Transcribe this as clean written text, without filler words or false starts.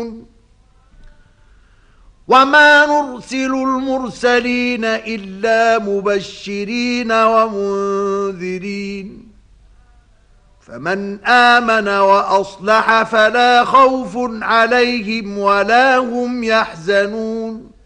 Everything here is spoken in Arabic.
وما نرسل المرسلين إلا مبشرين ومنذرين فمن آمن وأصلح فلا خوف عليهم ولا هم يحزنون